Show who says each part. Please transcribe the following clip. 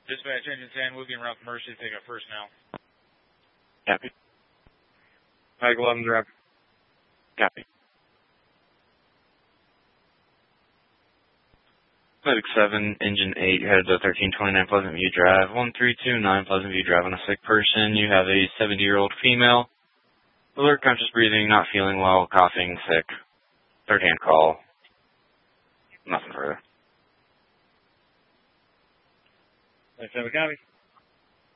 Speaker 1: Dispatch engine 10, we'll be en route to Mercy to pick up first now.
Speaker 2: Copy.
Speaker 3: Mike 11's rapid.
Speaker 2: Copy. Medic 7, Engine 8, you're headed to 1329 Pleasant View Drive, 1329 Pleasant View Drive on a sick person. You have a 70-year-old female, alert, conscious breathing, not feeling well, coughing, sick. Third hand call. Nothing further.
Speaker 1: Thanks, have a copy.